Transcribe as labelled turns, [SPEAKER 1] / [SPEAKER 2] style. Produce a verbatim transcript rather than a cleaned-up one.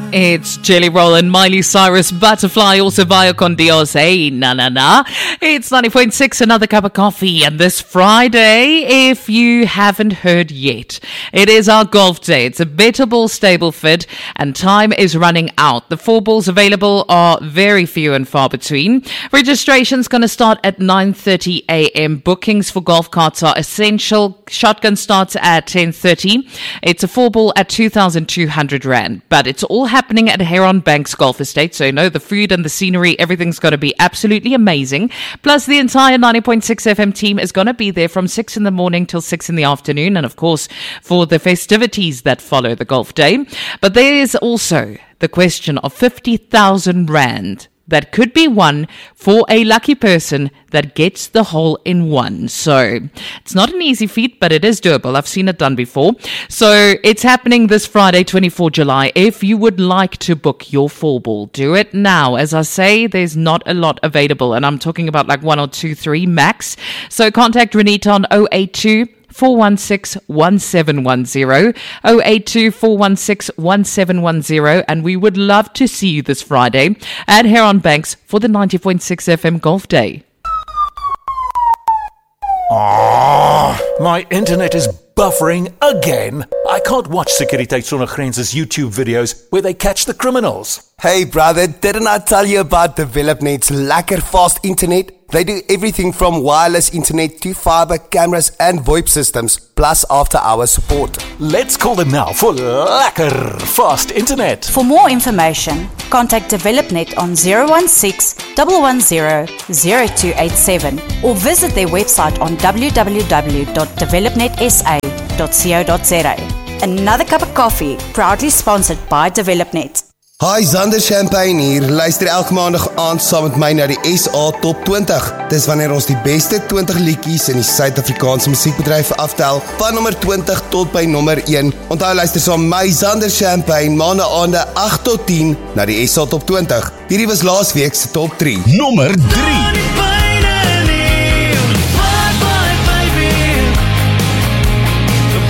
[SPEAKER 1] It's Jelly Roll and Miley Cyrus Butterfly, also via Con Dios. Hey, na na na. It's ninety point six, another cup of coffee. And this Friday, if you haven't heard yet, it is our golf day. It's a better ball Stableford, and time is running out. The four balls available are very few and far between. Registration's going to start at nine thirty a.m. Bookings for golf carts are essential. Shotgun starts at ten thirty. It's a four ball at two thousand two hundred rand, but it's all happening at Heron Banks Golf Estate, so you know the food and the scenery, everything's going to be absolutely amazing. Plus, the entire ninety point six F M team is going to be there from six in the morning till six in the afternoon, and of course, for the festivities that follow the golf day. But there is also the question of fifty thousand rand that could be won for a lucky person that gets the hole in one. So it's not an easy feat, but it is doable. I've seen it done before. So it's happening this Friday, twenty-fourth of July. If you would like to book your four ball, do it now. As I say, there's not a lot available, and I'm talking about like one or two, three max. So contact Renita on oh eight two, four one six, one seven one zero, oh eight two, four one six, one seven one zero, and we would love to see you this Friday at Heron Banks for the ninety point six F M Golf Day.
[SPEAKER 2] Oh, my internet is buffering again. I can't watch Sekuriteit Sonder Grenses YouTube videos where they catch the criminals.
[SPEAKER 3] Hey brother, didn't I tell you about DevelopNet's lekker fast internet? They do everything from wireless internet to fiber, cameras and VoIP systems, plus after-hours support.
[SPEAKER 2] Let's call them now for lekker fast internet.
[SPEAKER 4] For more information, contact DevelopNet on zero one six, one one zero, zero two eight seven or visit their website on w w w dot developnet s a dot co dot z a. Another cup of coffee, proudly sponsored by DevelopNet.
[SPEAKER 3] Hi, Zander Champagne hier. Luister elke maandag aand saam met my na die S A Top twintig. Dis wanneer ons die beste twintig liedjies in die Suid-Afrikaanse musiekbedryf aftel, van nommer twintig tot by nommer een. Onthou luister saam my Zander Champagne maandag aande agt tot tien na die S A Top twintig. Hierdie was laasweek se Top drie.
[SPEAKER 2] Nommer drie.